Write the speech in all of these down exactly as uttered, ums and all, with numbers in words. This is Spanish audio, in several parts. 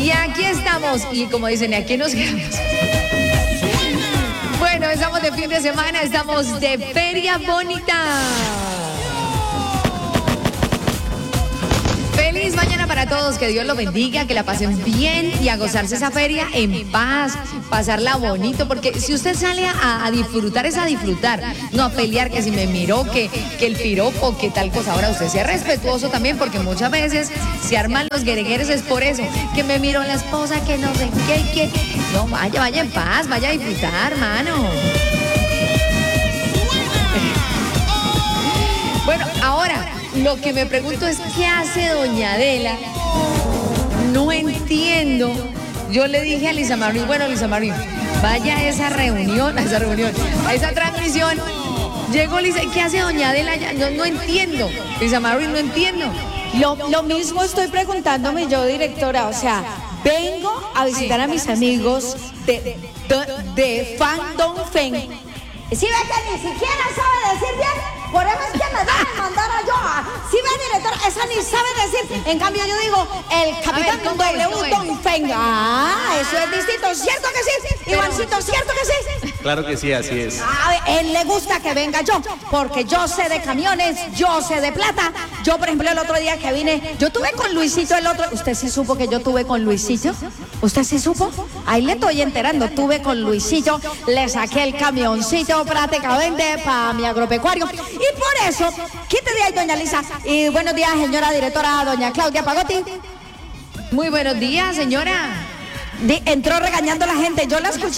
Y aquí estamos, y como dicen, ¿y aquí nos quedamos? Bueno, estamos de fin de semana, estamos de Feria Bonita. Feliz mañana para todos, que Dios los bendiga, que la pasen bien y a gozarse esa feria en paz, pasarla bonito, porque si usted sale a, a disfrutar es a disfrutar, no a pelear que si me miró, que, que el piropo, que tal cosa. Ahora usted sea respetuoso también, porque muchas veces se arman los gueregueres es por eso, que me miró la esposa, que no sé qué, que no, vaya, vaya en paz, vaya a disfrutar, hermano. Bueno, ahora lo que me pregunto es, ¿qué hace doña Adela? No entiendo. Yo le dije a Lisa Marín, bueno, Lisa Marín, vaya a esa reunión, a esa reunión, a esa transmisión. Llegó Lisa, ¿qué hace doña Adela? No, no entiendo. Lisa Marín, no entiendo. Lo, lo mismo estoy preguntándome yo, directora, o sea, vengo a visitar a mis amigos de, de, de Fandom Fen. ¿Sí ve que ni siquiera sabe decir bien? Por eso es que me deben mandar a yo. ¿Sí ve, director? Esa ni sabe decir. En cambio, yo digo, el capitán ver, W. Don Feng. Ah, eso es distinto. ¿Cierto que sí? Pero, Ivancito, ¿cierto que sí? Claro que sí, así es. A ver, él le gusta que venga yo, porque yo sé de camiones, yo sé de plata. Yo, por ejemplo, el otro día que vine, yo tuve con Luisito el otro. ¿Usted sí supo que yo tuve con Luisito? ¿Usted sí supo? Ahí le estoy enterando. Tuve con Luisito, le saqué el camioncito prácticamente para mi agropecuario. Y por eso, quite de ahí, doña Lisa. Y buenos días, señora directora, doña Claudia Pagotti. Muy buenos días, señora. Di, entró regañando a la gente, yo la escuché.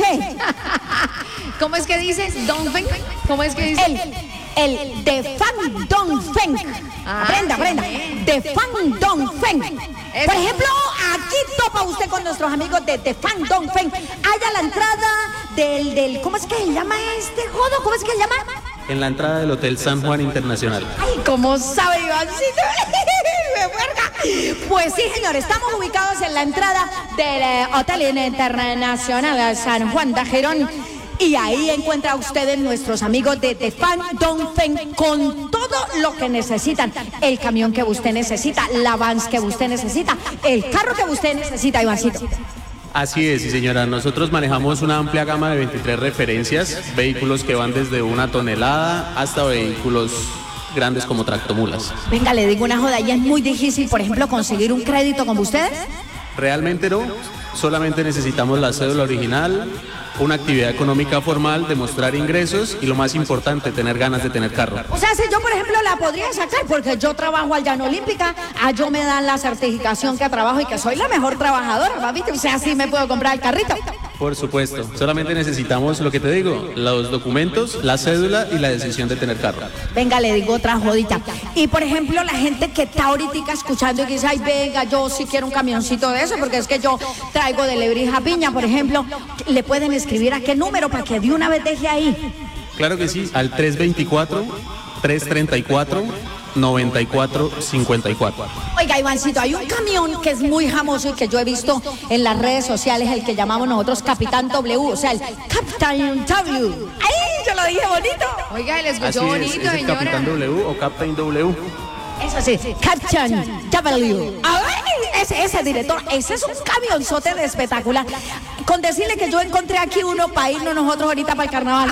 ¿Cómo es que dice? Don Feng. ¿Cómo es que dice? El, el de Fan Don Feng. Ah, aprenda, aprenda. De Fan Don Feng. Eso. Por ejemplo, aquí topa usted con nuestros amigos de, de Fan Don Feng. Allá la entrada del, del, ¿cómo es que se llama este jodo? ¿Cómo es que se llama? En la entrada del Hotel San Juan Internacional. Ay, ¿cómo sabe, Ivancito? Me muerga. Pues sí, señor, estamos ubicados en la entrada del eh, Hotel Internacional San Juan de Girón. Y ahí encuentra ustedes nuestros amigos de The Fan Don Feng con todo lo que necesitan. El camión que usted necesita, la vans que usted necesita, el carro que usted necesita, Ivancito. Así es, sí señora. Nosotros manejamos una amplia gama de veintitrés referencias, vehículos que van desde una tonelada hasta vehículos grandes como tractomulas. Venga, le digo una joda, y es muy difícil, por ejemplo, conseguir un crédito como ustedes. Realmente no, solamente necesitamos la cédula original, una actividad económica formal, demostrar ingresos y lo más importante, tener ganas de tener carro. O sea, si yo, por ejemplo, la podría sacar porque yo trabajo allá en Olímpica, a yo me dan la certificación que trabajo y que soy la mejor trabajadora, papito. O sea, así me puedo comprar el carrito. Por supuesto, solamente necesitamos lo que te digo, los documentos, la cédula y la decisión de tener carro. Venga, le digo otra jodita. Y, por ejemplo, la gente que está ahorita escuchando y que dice, ay, venga, yo sí quiero un camioncito de eso, porque es que yo traigo de Lebrija a Piña, por ejemplo, le pueden escribir a qué número para que de una vez deje ahí. Claro que sí, al tres veinticuatro, tres treinta y cuatro, noventa y cuatro cincuenta y cuatro. Oiga, Ivancito, hay un camión que es muy famoso y que yo he visto en las redes sociales, el que llamamos nosotros Capitán W, o sea, el Capitán W. ¡Ay, yo lo dije bonito! Oiga, le escuchó Así bonito, es, es el señora. Capitán W o Captain W. Eso sí, Captain W. Ay, ese, ese director, ese es un camionzote de espectacular. Con decirle que yo encontré aquí uno para irnos nosotros ahorita para el carnaval.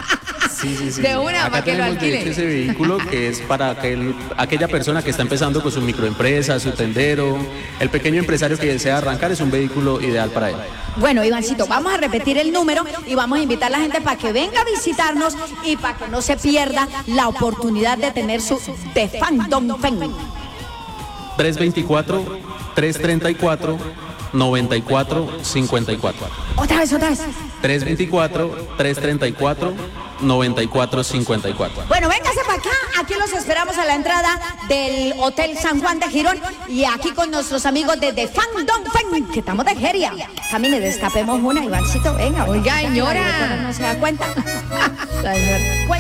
Sí, sí, sí. De una, Acá para que lo tenemos de alquile. hecho ese vehículo que es para aquel, aquella persona que está empezando con su microempresa, su tendero, el pequeño empresario que desea arrancar, es un vehículo ideal para él. Bueno, Ivancito, vamos a repetir el número y vamos a invitar a la gente para que venga a visitarnos y para que no se pierda la oportunidad de tener su The Fandom Feng. tres veinticuatro, tres treinta y cuatro, noventa y cuatro cincuenta y cuatro. Otra vez, otra vez. tres veinticuatro, tres treinta y cuatro, noventa y cuatro cincuenta y cuatro. Bueno, véngase para acá. Aquí los esperamos a la entrada del Hotel San Juan de Girón y aquí con nuestros amigos de The Fandom Feng, que estamos de feria. Camine, destapemos una, Ivancito, venga. Oiga, señora. No se da cuenta. Señora.